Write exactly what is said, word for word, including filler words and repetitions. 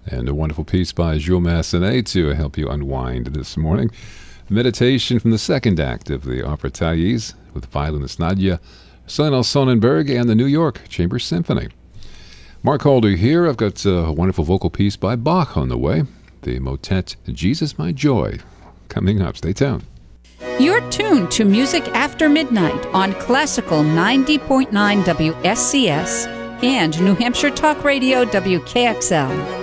And a wonderful piece by Jules Massenet to help you unwind this morning. Meditation from the second act of the opera Thais with violinist Nadia Sonnenberg and the New York Chamber Symphony. Mark Holder here. I've got a wonderful vocal piece by Bach on the way. The motet Jesus My Joy coming up. Stay tuned. You're tuned to Music After Midnight on Classical ninety point nine W S C S and New Hampshire Talk Radio W K X L.